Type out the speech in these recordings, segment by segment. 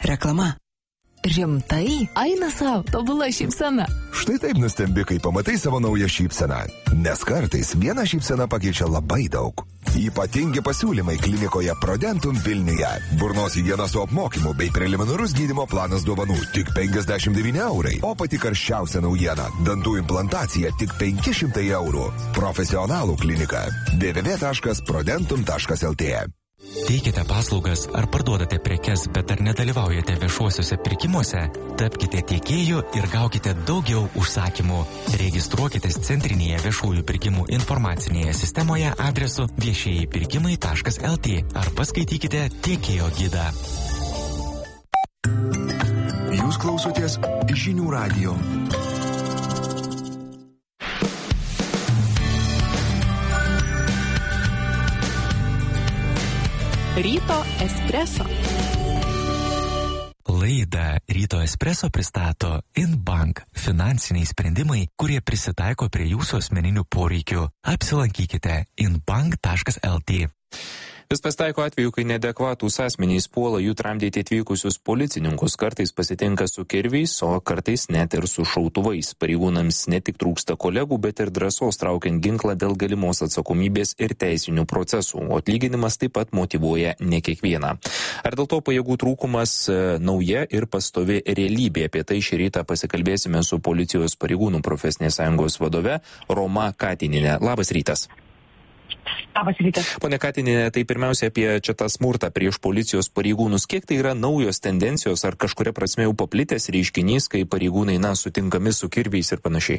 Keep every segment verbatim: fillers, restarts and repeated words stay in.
Reklama. Rimtai? Eina savo, tobula šypsena. Štai taip nustembi, kai pamatai savo naują šypseną. Nes kartais viena šypsena pakeičia labai daug. Ypatingi pasiūlymai klinikoje Prodentum Vilniuje. Burnos higiena su apmokymu bei preliminarus gydymo planas dovanų tik penkiasdešimt devyni eurai. O pati karščiausia naujiena – dantų implantacija tik penki šimtai eurų. Profesionalų klinika. w w w taškas prodentum taškas l t. Teikite paslaugas ar parduodate prekes, bet ar nedalyvaujate viešuosiuose pirkimuose? Tapkite tiekėju ir gaukite daugiau užsakymų. Registruokitės centrinėje viešųjų pirkimų informacinėje sistemoje adresu viešieji pirkimai taškas l t ar paskaitykite tiekėjo gidą. Jūs klausotės Žinių radijo. Ryto espreso. Laidą Ryto espreso pristato InBank – finansiniai sprendimai, kurie prisitaiko prie jūsų asmeninių poreikių. Apsilankykite inbank taškas l t. Vis pasitaiko atveju, kai neadekvatūs asmenys puola jų tramdyti atvykusius policininkus, kartais pasitinka su kirviais, o kartais net ir su šautuvais. Pareigūnams ne tik trūksta kolegų, bet ir drąsos traukiant ginklą dėl galimos atsakomybės ir teisinių procesų, o atlyginimas taip pat motyvuoja ne kiekvieną. Ar dėl to pajėgų trūkumas nauja ir pastovi realybė? Apie tai šį rytą pasikalbėsime su policijos pareigūnų profesinės sąjungos vadove Roma Katinienė. Labas rytas. Labas rytas. Pone Katinienė, tai pirmiausia apie čia tą smurtą prieš policijos pareigūnus. Kiek tai yra naujos tendencijos ar kažkuria prasme jau paplitęs reiškinys, kai pareigūnai na, sutinkami su kirviais ir panašiai?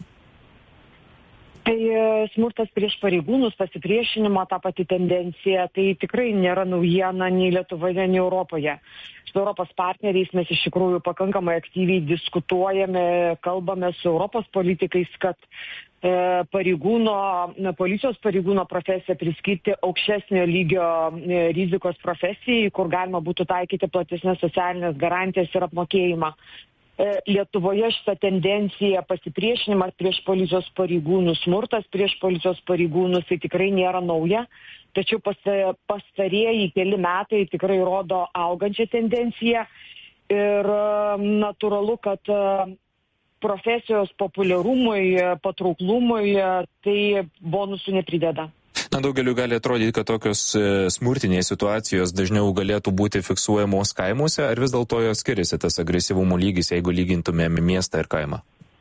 Tai smurtas prieš pareigūnus, pasipriešinimo ta pati tendencija, tai tikrai nėra naujiena nei Lietuvoje, nei Europoje. Su Europos partneriais mes iš tikrųjų pakankamai aktyviai diskutuojame, kalbame su Europos politikais, kad e, pareigūno, policijos pareigūno profesiją priskirti aukštesnio lygio e, rizikos profesijai, kur galima būtų taikyti platesnės socialinės garantijas ir apmokėjimą. Lietuvoje šitą tendenciją pasipriešinimas prieš policijos pareigūnus, smurtas prieš policijos pareigūnus, tai tikrai nėra nauja, tačiau pastarieji keli metai tikrai rodo augančią tendenciją ir natūralu, kad profesijos populiarumui, patrauklumui tai bonusų neprideda. Na, daugeliu gali atrodyti, kad tokios smurtinės situacijos dažniau galėtų būti fiksuojamos kaimuose, ar vis dėlto jos skiriasi tas agresyvumo lygis, jeigu lygintumėm miestą ir kaimą?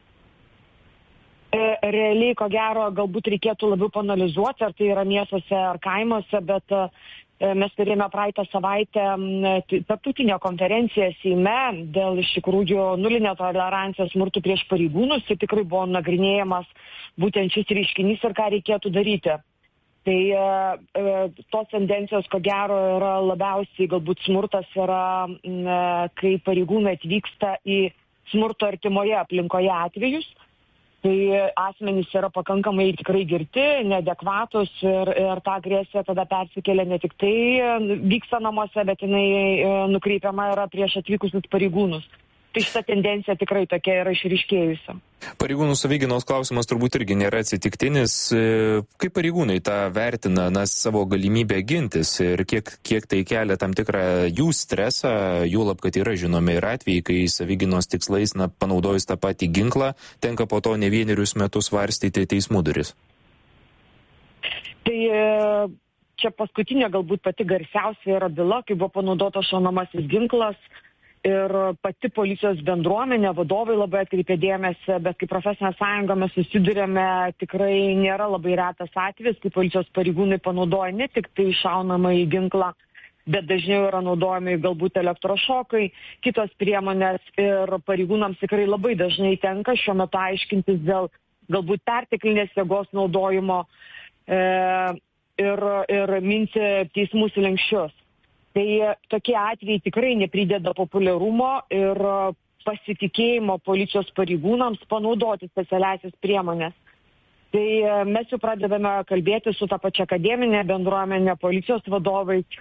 Realiai, ko gero, galbūt reikėtų labiau panalizuoti, ar tai yra miestuose ar kaimuose, bet mes turėjome praeitą savaitę tarptautinę konferenciją Seime dėl iš tikrųjų nulinio tolerancijos smurtų prieš pareigūnus. Tai tikrai buvo nagrinėjamas būtent šis reiškinys ir ką reikėtų daryti. Tai e, tos tendencijos, ko gero, yra labiausiai, galbūt smurtas yra, e, kai pareigūnai atvyksta į smurto artimoje aplinkoje atvejus. Tai asmenys yra pakankamai tikrai girti, neadekvatus ir, ir ta agresija tada persikelia ne tik tai vyksta namuose, bet jinai e, nukreipiama yra prieš atvykusius pareigūnus. Tai šita tendencija tikrai tokia yra išryškėjusi. Pareigūnų savigynos klausimas turbūt irgi nėra atsitiktinis. Kaip pareigūnai tą vertina na, savo galimybę gintis ir kiek, kiek tai kelia tam tikrą jų stresą, juolab, kad yra žinomi ir atvejai, kai savigynos tikslais na, panaudojus tą patį ginklą, tenka po to ne vienerius metus varstyti teismų duris? Tai čia paskutinė galbūt pati garsiausia yra byla, kai buvo panaudotas šaunamasis ginklas. Ir pati policijos bendruomenė, vadovai labai atkreipė dėmesį, bet kaip profesinė sąjunga mes susidurėme, tikrai nėra labai retas atvejis, kai policijos pareigūnai panaudoja ne tik tai šaunamą į ginklą, bet dažniau yra naudojami galbūt elektrošokai, kitos priemonės ir pareigūnams tikrai labai dažnai tenka šiuo metu aiškintis dėl galbūt perteklinės jėgos naudojimo e, ir, ir minti teismų slenksčius. Tai tokie atvejai tikrai neprideda populiarumo ir pasitikėjimo policijos pareigūnams panaudoti specialiasias priemonės. Tai mes jau pradedame kalbėti su ta pačia akademinė bendruomenė, policijos vadovais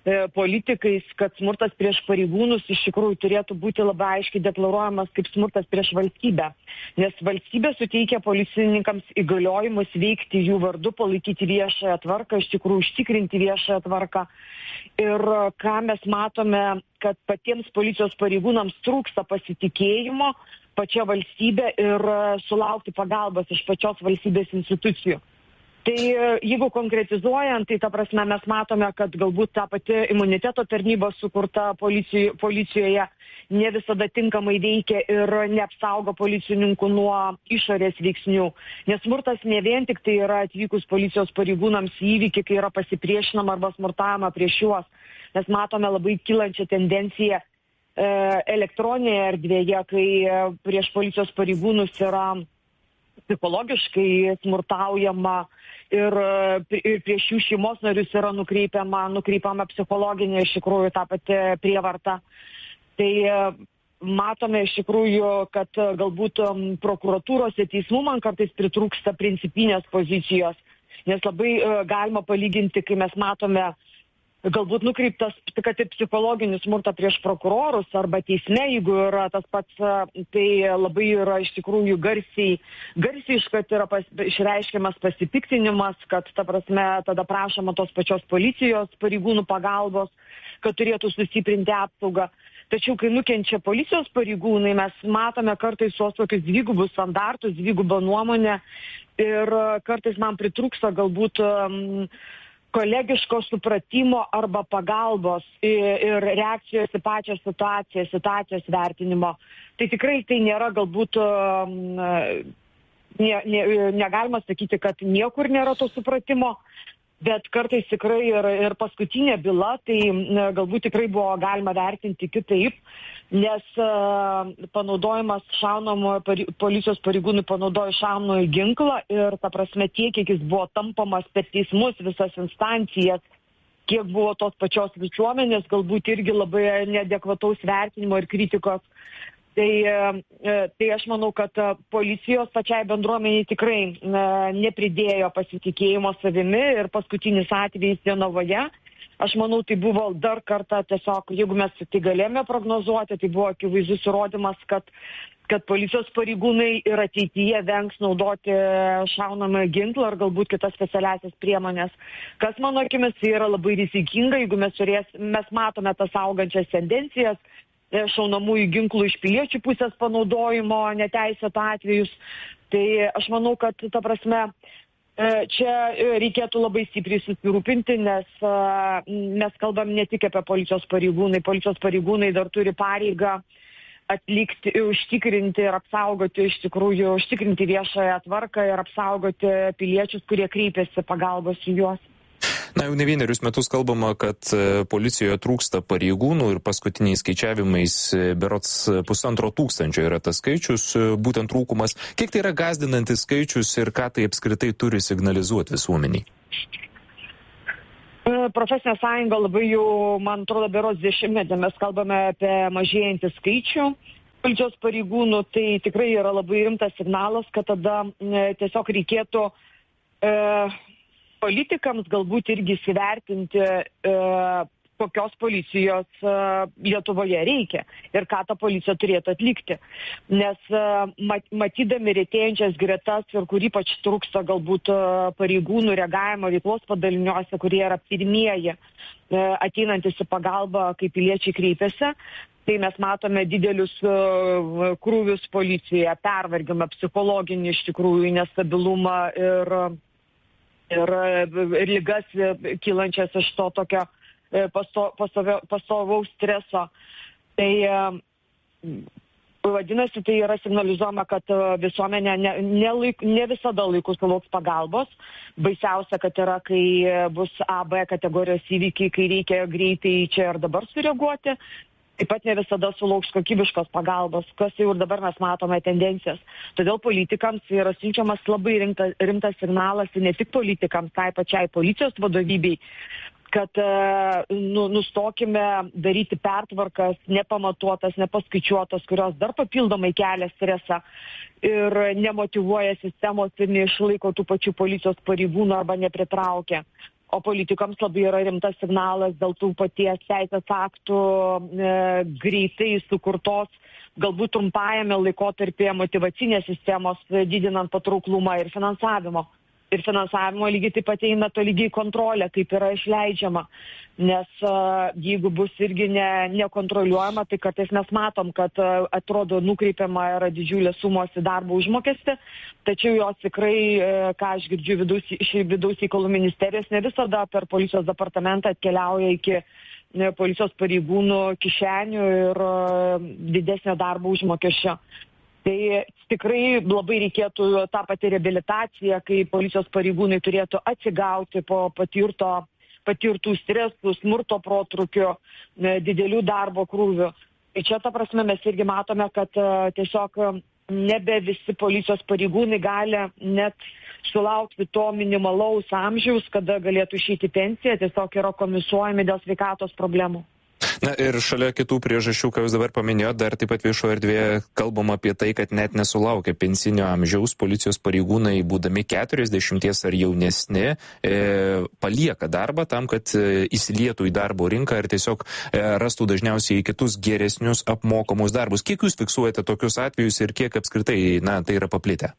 politikais, kad smurtas prieš pareigūnus iš tikrųjų turėtų būti labai aiškiai deklaruojamas kaip smurtas prieš valstybę. Nes valstybė suteikia policininkams įgaliojimus veikti jų vardu, palaikyti viešąją tvarką, iš tikrųjų užtikrinti viešąją tvarką. Ir ką mes matome, kad patiems policijos pareigūnams trūksta pasitikėjimo pačia valstybė ir sulaukti pagalbos iš pačios valstybės institucijų. Tai jeigu konkretizuojant, tai ta prasme mes matome, kad galbūt ta pati imuniteto tarnyba sukurta policijoje, policijoje ne visada tinkamai veikia ir neapsaugo policininkų nuo išorės veiksnių. Nes smurtas ne vien tik tai yra atvykus policijos pareigūnams į įvykį, kai yra pasipriešinama arba smurtavama prieš juos. Mes matome labai kylančią tendenciją e, elektroninėje erdvėje, kai prieš policijos pareigūnus yra psichologiškai smurtaujama ir, ir prieš jų šeimos narius yra nukreipiama, nukreipiama psichologinė iš tikrųjų tą patį prievartą. Tai matome iš tikrųjų, kad galbūt prokuratūros ir teismų man kartais pritrūksta principinės pozicijos, nes labai galima palyginti, kai mes matome galbūt nukreiptas, kad ir psichologinį smurtą prieš prokurorus arba teisme, jeigu yra tas pats, tai labai yra iš tikrųjų garsiai, garsiai kad yra pas, išreiškiamas pasipiktinimas, kad ta prasme tada prašoma tos pačios policijos pareigūnų pagalbos, kad turėtų sustiprinti apsaugą. Tačiau, kai nukenčia policijos pareigūnai, mes matome kartais tuos tokius dvigubus standartus, dvigubą nuomonę ir kartais man pritrūksta galbūt um, kolegiško supratimo arba pagalbos ir reakcijos į pačią situaciją, situacijos vertinimo. Tai tikrai tai nėra galbūt, ne, ne, negalima sakyti, kad niekur nėra to supratimo, bet kartais tikrai ir, ir paskutinė byla, tai galbūt tikrai buvo galima vertinti kitaip, nes panaudojimas šaunamojo, policijos pareigūnų panaudojo šaunamojo ginklą ir ta prasme tiek, kiek jis buvo tampamas per teismus, visas instancijas, kiek buvo tos pačios visuomenės, galbūt irgi labai neadekvataus vertinimo ir kritikos. Tai, tai aš manau, kad policijos pačiai bendruomeniai tikrai nepridėjo pasitikėjimo savimi ir paskutinis atvejis Jonavoje. Aš manau, tai buvo dar kartą tiesiog, jeigu mes tai galėjome prognozuoti, tai buvo akivaizdus įrodymas, kad, kad policijos pareigūnai ir ateityje vengs naudoti šaunamą ginklą ar galbūt kitas specialiasias priemonės. Kas mano akimis yra labai rizikinga, jeigu mes, turės, mes matome tas augančias tendencijas, šaunamųjų ginklų iš piliečių pusės panaudojimo neteisėto atvejus. Tai aš manau, kad ta prasme čia reikėtų labai stipriai susirūpinti, nes mes kalbam ne tik apie policijos pareigūnai. Policijos pareigūnai dar turi pareigą atlikti, užtikrinti ir apsaugoti, iš tikrųjų, užtikrinti viešąją tvarką ir apsaugoti piliečius, kurie kreipiasi pagalbos į juos. Na, jau ne vienerius metus kalbama, kad policijoje trūksta pareigūnų ir paskutiniais skaičiavimais berods pusantro tūkstančio yra tas skaičius, būtent trūkumas. Kiek tai yra gąsdinantis skaičius ir ką tai apskritai turi signalizuoti visuomeniai? Profesinė sąjunga labai jau, man atrodo, berods dešimtmetį mes kalbame apie mažėjantį skaičių policijos pareigūnų, tai tikrai yra labai rimtas signalas, kad tada tiesiog reikėtų e, politikams galbūt irgi įsivertinti, e, kokios policijos e, Lietuvoje reikia ir ką ta policija turėtų atlikti. Nes e, mat, matydami retėjančias gretas ir kur ypač trūksta galbūt e, pareigūnų reagavimo veiklos padaliniuose, kurie yra pirmieji e, ateinantis į pagalbą, kai piliečiai kreipiasi, tai mes matome didelius e, krūvius policijoje, pervargimą, psichologinį iš tikrųjų nestabilumą ir ir, ir ligas kylančias iš to tokio pasto, pastovio, pastovaus streso. Tai vadinasi, tai yra signalizuojama, kad visuomenė ne, ne, laik, ne visada laiku sulauks pagalbos. Baisiausia, kad yra, kai bus A, B kategorijos įvykiai, kai reikia greitai čia ir dabar sureaguoti. Taip pat ne visada sulauks kokybiškos pagalbos, kas jau ir dabar mes matome tendencijas. Todėl politikams yra siunčiamas labai rimtas, rimtas signalas, ne tik politikams, tai pačiai policijos vadovybei, kad nu, nustokime daryti pertvarkas, nepamatuotas, nepaskaičiuotas, kurios dar papildomai kelia stresą ir nemotyvuoja sistemos ir neišlaiko tų pačių policijos pareigūnų arba nepritraukia. O politikams labai yra rimtas signalas dėl tų paties teisės aktų e, greitai sukurtos, galbūt trumpajame laikotarpyje motyvacinės sistemos, didinant patrauklumą ir finansavimo. Ir finansavimo lygiai taip pat eina to lygiai kontrolė, kaip yra išleidžiama. Nes uh, jeigu bus irgi ne, nekontroliuojama, tai kartais mes matom, kad uh, atrodo nukreipiama yra didžiulės sumos į darbo užmokestį, tačiau jos tikrai, uh, ką aš girdžiu vidaus, iš vidaus reikalų ministerijos, ne visada per policijos departamentą atkeliauja iki ne, policijos pareigūnų kišenių ir uh, didesnio darbo užmokesčio. Tai tikrai labai reikėtų tą patį reabilitaciją, kai policijos pareigūnai turėtų atsigauti po patirto, patirtų stresų, smurto protrūkio, didelių darbo krūvių. Tai čia ta prasme mes irgi matome, kad tiesiog nebe visi policijos pareigūnai gali net sulaukti to minimalaus amžiaus, kada galėtų išeiti pensiją, tiesiog yra komisuojami dėl sveikatos problemų. Na ir šalia kitų priežasčių, ką jūs dabar paminėjot, dar taip pat viešoje erdvėje kalbam apie tai, kad net nesulaukia pensinio amžiaus policijos pareigūnai, būdami keturiasdešimties ar jaunesni, e, palieka darbą tam, kad e, įsilietų į darbo rinką ir tiesiog e, rastų dažniausiai kitus geresnius apmokamus darbus. Kiek jūs fiksuojate tokius atvejus ir kiek apskritai, na, tai yra paplitę?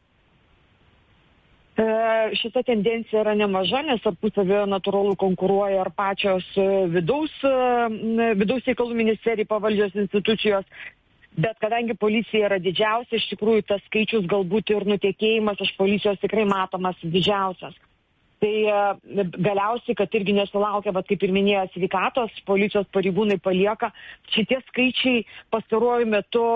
Šita tendencija yra nemaža, nes tarpusavio natūralu konkuruoja ir pačios vidaus, vidaus reikalų ministerijai pavaldžios institucijos, bet kadangi policija yra didžiausia, iš tikrųjų tas skaičius galbūt ir nutekėjimas iš policijos tikrai matomas didžiausias. Tai galiausiai, kad irgi nesulaukia, bet kaip ir minėjo, sveikatos, policijos pareigūnai palieka, šitie skaičiai pastaruoju metu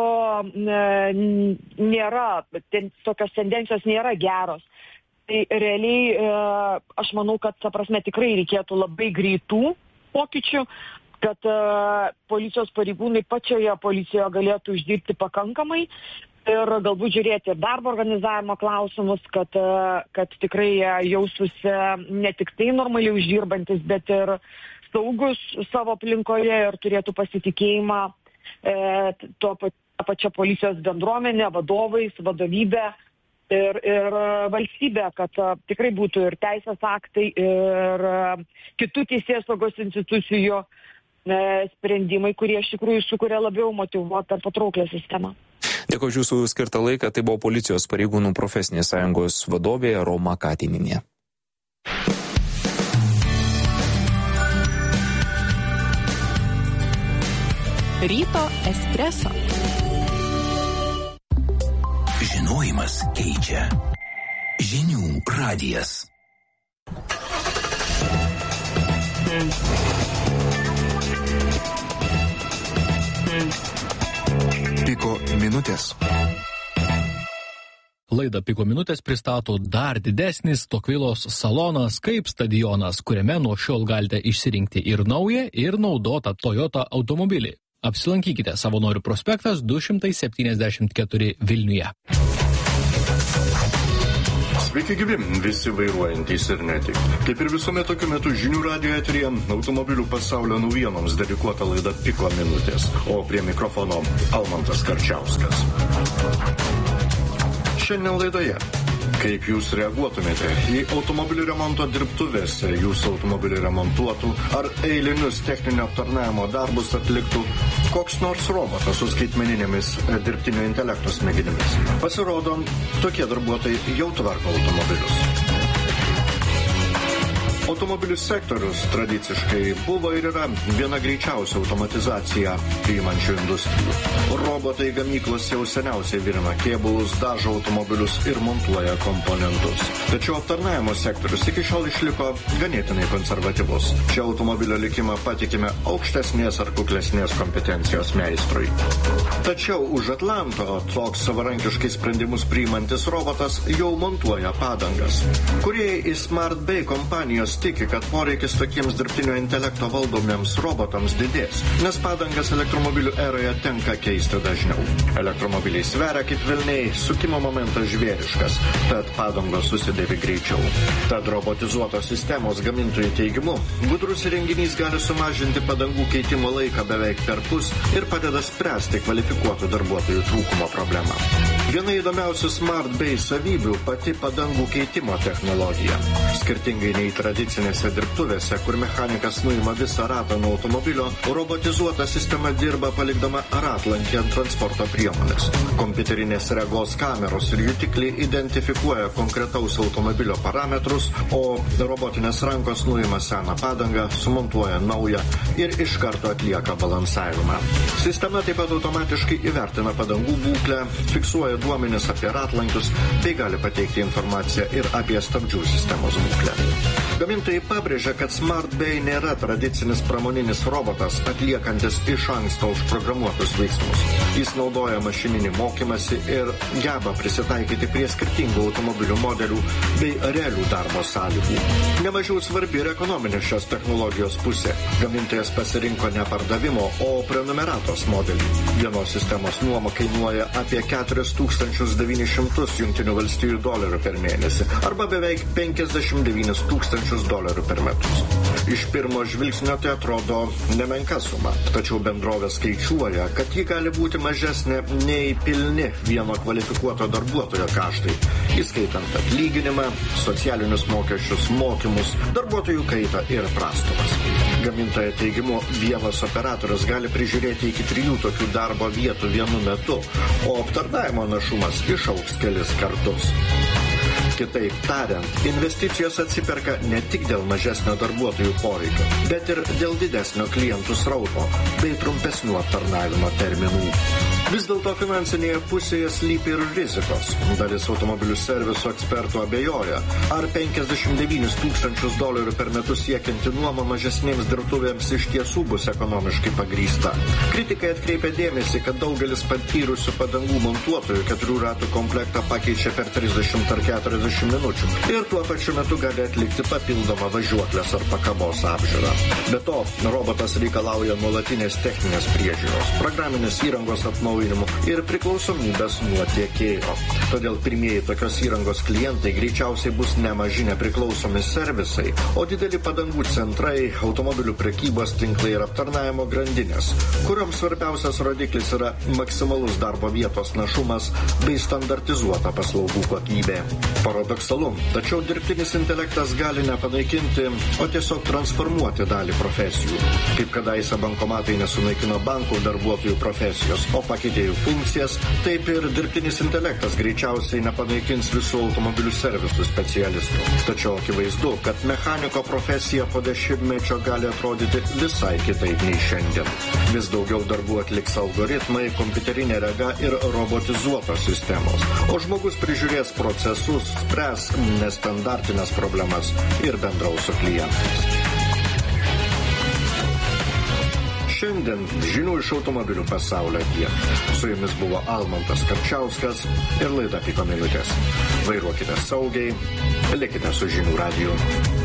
nėra, ten, tokios tendencijos nėra geros. Tai realiai aš manau, kad, ta prasme, tikrai reikėtų labai greitų pokyčių, kad policijos pareigūnai pačioje policijoje galėtų uždirbti pakankamai ir galbūt žiūrėti ir darbo organizavimo klausimus, kad, kad tikrai jaustųsi ne tik tai normaliai uždirbantis, bet ir saugus savo aplinkoje ir turėtų pasitikėjimą e, to pačia policijos bendruomenė, vadovais, vadovybė. Ir, ir valstybė, kad uh, tikrai būtų ir teisės aktai, ir uh, kitų teisėsaugos institucijų uh, sprendimai, kurie iš tikrųjų sukuria labiau motyvuotą ir patrauklę sistemą. Dėkui už jūsų skirtą laiką. Tai buvo Policijos pareigūnų profesinės sąjungos vadovė Roma Katininė. Ryto espreso. Žinojimas keičia. Žinių radijas. Mm. Mm. Piko minutės. Laidą Piko minutės pristato dar didesnis Tokvilos salonas kaip stadionas, kuriame nuo šiol galite išsirinkti ir naują, ir naudotą Toyota automobilį. Apsilankykite Savanorių prospektas du šimtai septyniasdešimt keturi Vilniuje. Sveiki gyvi, visi vairuojantys ir ne tik. Kaip ir visuomet tokiu metu žinių radijo eteryje automobilių pasaulio naujienoms dedikuota laida Piko minutės, o prie mikrofono Almantas Karčiauskas. Šiandien laidoje. Kaip jūs reaguotumėte, jei automobilių remonto dirbtuvėse jūsų automobilį remontuotų ar eilinius techninio aptarnavimo darbus atliktų koks nors robotas su skaitmeninėmis dirbtinio intelekto smegenimis? Pasirodo, tokie darbuotojai jau tvarko automobilius. Automobilių sektorius tradiciškai buvo ir yra viena greičiausia automatizacija priimančių industrijų. Robotai gamyklos jau seniausiai virina kėbulus, dažo automobilius ir montuoja komponentus. Tačiau aptarnavimo sektorius iki šiol išliko ganėtinai konservatyvus. Čia automobilio likimą patikime aukštesnės ar kuklesnės kompetencijos meistrui. Tačiau už Atlanto toks savarankiškai sprendimus priimantis robotas jau montuoja padangas. Kūrėjai į Smart Bay kompanijos tiki, kad poreikis tokiems dirbtinio intelekto valdomiems robotams didės, nes padangas elektromobilių eroje tenka keisti dažniau. Elektromobiliai sveria kaip velniai, sukimo momentas žvėriškas, tad padangos susidėvi greičiau. Tad robotizuotos sistemos gamintojų teigimu, gudrus įrenginys gali sumažinti padangų keitimo laiką beveik perpus ir padeda spręsti kvalifikuotų darbuotojų trūkumo problemą. Viena įdomiausių Smart Bay savybių pati padangų keitimo technologija. Skirtingai nei tradicinė tradicinėse dirbtuvėse, kur mechanikas nuima visą ratą nuo automobilio, robotizuota sistema dirba palikdama ratlankį ant transporto priemonės. Kompiuterinės regos kameros ir jutikliai identifikuoja konkretaus automobilio parametrus, o robotinės rankos nuima seną padangą, sumontuoja naują ir iš karto atlieka balansavimą. Sistema taip pat automatiškai įvertina padangų būklę, fiksuoja duomenis apie ratlankius, bei gali pateikti informaciją ir apie stabdžių sistemos būklę. Gamintojai pabrėžia, kad SmartBay nėra tradicinis pramoninis robotas, atliekantis iš anksto užprogramuotus veiksmus. Jis naudoja mašininį mokymąsi ir geba prisitaikyti prie skirtingų automobilių modelių bei realių darbo sąlygų. Nemažiau svarbi ir ekonominė šios technologijos pusė. Gamintojas pasirinko ne pardavimo, o prenumeratos modelį. Vienos sistemos nuoma kainuoja apie keturis tūkstančius devynis šimtus Jungtinių valstijų dolerių per mėnesį arba beveik penkiasdešimt devynis tūkstančius dolerių per metus. Iš pirmo žvilgsnio tai atrodo nemenka suma, tačiau bendrovė skaičiuoja, kad ji gali būti mažesnė nei pilni vieno kvalifikuoto darbuotojo kaštai, įskaitant atlyginimą, socialinius mokesčius, mokymus, darbuotojų kaitą ir prastovas. Gamintojo teigimu, vienas operatorius gali prižiūrėti iki trijų tokių darbo vietų vienu metu, o aptarnavimo našumas išaugs kelis kartus. Kitaip tariant, investicijos atsiperka ne tik dėl mažesnio darbuotojų poreikio, bet ir dėl didesnio klientų srauto bei trumpesnių aptarnavimo terminų. Vis dėlto finansinėje pusėje slypi ir rizikos. Dalis automobilių serviso ekspertų abejoja, ar penkiasdešimt devynis tūkstančius dolerių per metus siekianti nuoma mažesnėms dirbtuvėms iš tiesų bus ekonomiškai pagrįsta. Kritikai atkreipia dėmesį, kad daugelis patyrusių padangų montuotojų keturių ratų komplektą pakeičia per trisdešimt ar keturiasdešimt minučių ir tuo pačiu metu gali atlikti papildomą važiuoklės ar pakabos apžiūrą. Be to, robotas reikalauja nuolatinės techninės priežiūros, programinės įrangos atnaujinimo ir priklausomybės nuo tiekėjo. Todėl pirmieji tokios įrangos klientai greičiausiai bus ne maži nepriklausomi servisai, o dideli padangų centrai, automobilių prekybos tinklai ir aptarnavimo grandinės, kurioms svarbiausias rodiklis yra maksimalus darbo vietos našumas bei standartizuota paslaugų kokybė. Paradoksalu, tačiau dirbtinis intelektas gali nepanaikinti, o tiesiog transformuoti dalį profesijų. Kaip kadaise bankomatai nesunaikino bankų darbuotojų profesijos, o pakeitė jų funkcijas, taip ir dirbtinis intelektas greičiausiai nepanaikins visų automobilių servisų specialistų. Tačiau akivaizdu, kad mechaniko profesija po dešimtmečio gali atrodyti visai kitaip nei šiandien. Vis daugiau darbų atliks algoritmai, kompiuterinė rega ir robotizuotos sistemos, o žmogus prižiūrės procesus, spręs nestandartinės problemas ir bendraus su klientais. Šiandien žinių iš automobilių pasaulio tiek. Su jumis buvo Almantas Karčiauskas ir laida Piko minutės. Vairuokite saugiai, likite su Žinių radiju.